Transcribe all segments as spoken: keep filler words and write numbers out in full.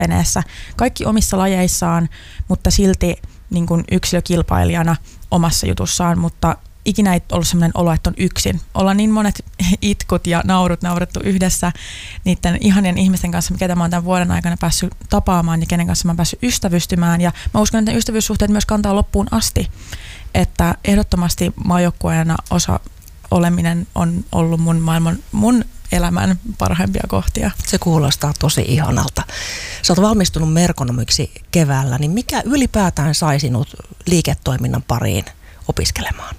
veneessä. Kaikki omissa lajeissaan, mutta silti niin kuin yksilökilpailijana omassa jutussaan, mutta ikinä ei ollut sellainen olo, että on yksin. Ollaan niin monet itkut ja naurut naurettu yhdessä niiden ihanien ihmisten kanssa, ketä mä oon tämän vuoden aikana päässyt tapaamaan ja kenen kanssa mä oon päässyt ystävystymään. Ja mä uskon, että ne ystävyyssuhteet myös kantaa loppuun asti. Että ehdottomasti maajoukkueena osa oleminen on ollut mun maailman, mun elämän parhaimpia kohtia. Se kuulostaa tosi ihanalta. Sä oot valmistunut merkonomiksi keväällä, niin mikä ylipäätään sai sinut liiketoiminnan pariin opiskelemaan?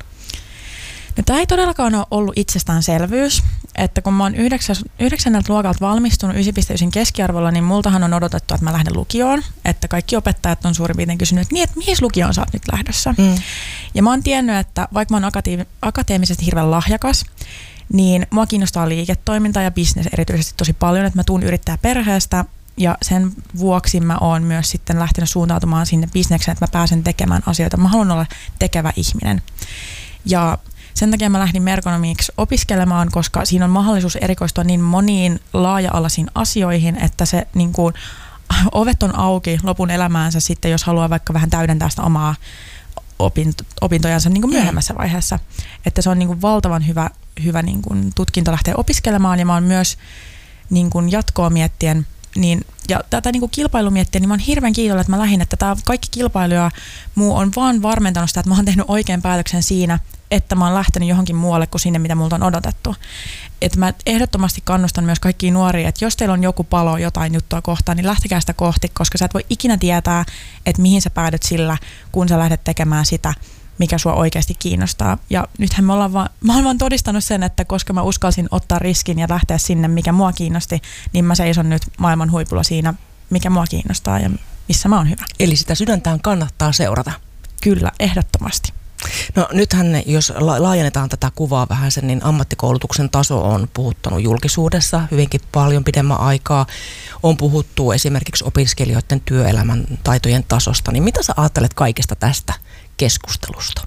No, tämä ei todellakaan ole ollut itsestäänselvyys, että kun mä oon yhdeksänneltä luokalta valmistunut yhdeksän pilkku yhdeksän keskiarvolla, niin multahan on odotettu, että mä lähden lukioon, että kaikki opettajat on suurin piirtein kysynyt, että niin, että mihin lukioon sä oot nyt lähdössä? Mm. Ja mä oon tiennyt, että vaikka mä oon akate- akateemisesti hirveän lahjakas, niin mua kiinnostaa liiketoiminta ja business erityisesti tosi paljon, että mä tuun yrittäjäperheestä ja sen vuoksi mä oon myös sitten lähtenyt suuntautumaan sinne bisnekseen, että mä pääsen tekemään asioita. Mä haluan olla tekevä ihminen. Ja sen takia mä lähdin merkonomiksi opiskelemaan, koska siinä on mahdollisuus erikoistua niin moniin laaja-alaisiin asioihin, että se niin kuin, ovet on auki lopun elämäänsä sitten, jos haluaa vaikka vähän täydentää sitä omaa opinto, opintojansa niin kuin myöhemmässä vaiheessa. Että se on niin kuin valtavan hyvä, hyvä niin kuin tutkinto lähteä opiskelemaan ja mä oon myös niin kuin jatkoa miettien niin, ja tätä niin kuin kilpailu miettiä, niin mä oon hirveän kiitollinen, että mä lähdin, että tämä kaikki kilpailu ja muu on vaan varmentanut sitä, että mä oon tehnyt oikean päätöksen siinä, että mä oon lähtenyt johonkin muualle kuin sinne, mitä multa on odotettu. Että mä ehdottomasti kannustan myös kaikkia nuoria, että jos teillä on joku palo jotain juttua kohtaan, niin lähtekää sitä kohti, koska sä et voi ikinä tietää, että mihin sä päädyt sillä, kun sä lähdet tekemään sitä, mikä sua oikeasti kiinnostaa. Ja nythän me ollaan vaan, mä oon vaan todistanut sen, että koska mä uskalsin ottaa riskin ja lähteä sinne, mikä mua kiinnosti, niin mä seison nyt maailman huipulla siinä, mikä mua kiinnostaa ja missä mä oon hyvä. Eli sitä sydäntään kannattaa seurata. Kyllä, ehdottomasti. No nythän, jos laajennetaan tätä kuvaa vähän sen, niin ammattikoulutuksen taso on puhuttanut julkisuudessa hyvinkin paljon pidemmän aikaa. On puhuttu esimerkiksi opiskelijoiden työelämän taitojen tasosta. Niin mitä sä ajattelet kaikesta tästä keskustelusta?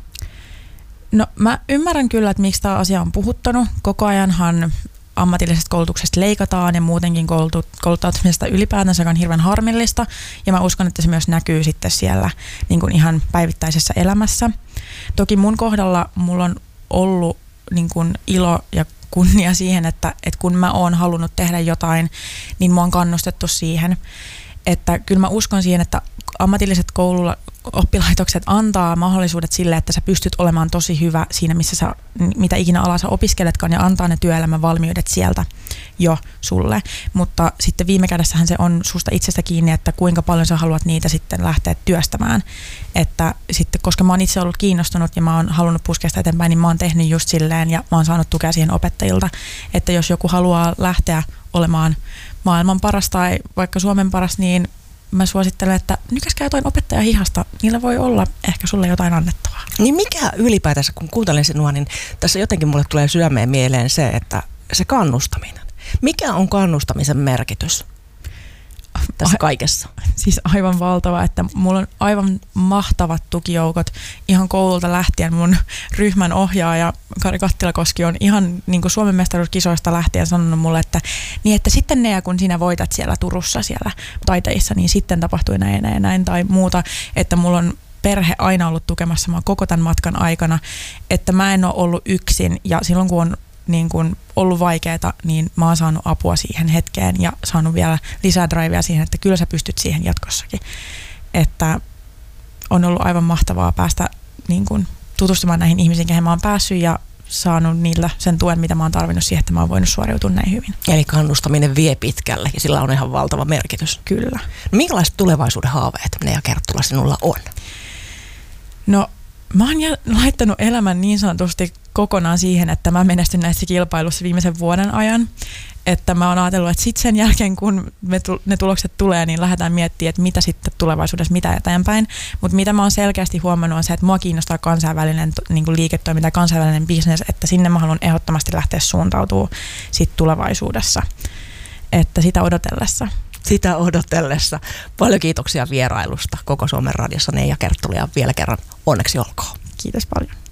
No mä ymmärrän kyllä, että miksi tämä asia on puhuttanut. Koko ajanhan ammatillisesta koulutuksesta leikataan ja muutenkin kouluttautumisesta ylipäätänsä, joka on hirveän harmillista. Ja mä uskon, että se myös näkyy sitten siellä niin kuin ihan päivittäisessä elämässä. Toki mun kohdalla mulla on ollut niin kuin ilo ja kunnia siihen, että, että kun mä oon halunnut tehdä jotain, niin mua on kannustettu siihen. Että kyllä mä uskon siihen, että ammatilliset koululla oppilaitokset antaa mahdollisuudet sille, että sä pystyt olemaan tosi hyvä siinä, missä sä, mitä ikinä alaa sä opiskeletkaan, ja antaa ne työelämän valmiudet sieltä jo sulle. Mutta sitten viime kädessähän se on susta itsestä kiinni, että kuinka paljon sä haluat niitä sitten lähteä työstämään. Että sitten, koska mä oon itse ollut kiinnostunut ja mä oon halunnut puskea sitä eteenpäin, niin mä oon tehnyt just silleen ja mä oon saanut tukea siihen opettajilta, että jos joku haluaa lähteä olemaan maailman paras tai vaikka Suomen paras, niin mä suosittelen, että nykäskää jotain opettaja hihasta. Niillä voi olla ehkä sulle jotain annettavaa. Niin mikä ylipäätänsä, kun kuuntelen sinua, niin tässä jotenkin mulle tulee sydämeen mieleen se, että se kannustaminen. Mikä on kannustamisen merkitys tässä kaikessa? Siis aivan valtava, että mulla on aivan mahtavat tukijoukot ihan koululta lähtien. Mun ryhmän ohjaaja Kari Kattilakoski on ihan niin kuin Suomen mestaruuskisoista lähtien sanonut mulle, että, niin että sitten ne, kun sinä voitat siellä Turussa siellä taiteissa, niin sitten tapahtui näin, näin, näin tai muuta, että mulla on perhe aina ollut tukemassa mua koko tämän matkan aikana, että mä en ole ollut yksin ja silloin kun on niin kun ollut vaikeaa, niin mä oon saanut apua siihen hetkeen ja saanut vielä lisää drivea siihen, että kyllä sä pystyt siihen jatkossakin. Että on ollut aivan mahtavaa päästä niin kun tutustumaan näihin ihmisiin, kehen mä oon päässyt ja saanut niillä sen tuen, mitä mä oon tarvinnut siihen, että mä oon voinut suoriutua näin hyvin. Eli kannustaminen vie pitkälle ja sillä on ihan valtava merkitys. Kyllä. No, minkälaiset tulevaisuuden haaveet Nea Kerttula sinulla on? No mä oon laittanut elämän niin sanotusti kokonaan siihen, että mä menestyn näissä kilpailussa viimeisen vuoden ajan. Että mä oon ajatellut, että sitten sen jälkeen, kun me tu- ne tulokset tulee, niin lähdetään miettimään, että mitä sitten tulevaisuudessa, mitä eteenpäin. Mutta mitä mä oon selkeästi huomannut on se, että mua kiinnostaa kansainvälinen niin kuin liiketoiminta ja kansainvälinen business, että sinne mä haluan ehdottomasti lähteä suuntautumaan sit tulevaisuudessa. Että sitä odotellessa. Sitä odotellessa. Paljon kiitoksia vierailusta Koko Suomen Radiossa Nea Kerttula ja vielä kerran onneksi olkoon. Kiitos paljon.